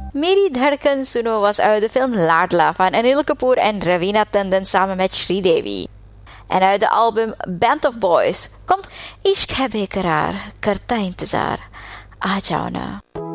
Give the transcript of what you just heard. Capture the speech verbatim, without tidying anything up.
Meri Dhadkan Suno was uit de film Ladla van Anil Kapoor en Ravina Tandon samen met Sridevi. En uit de album Band of Boys komt Ishq hai bekaraar, karta intezar, aa jao na.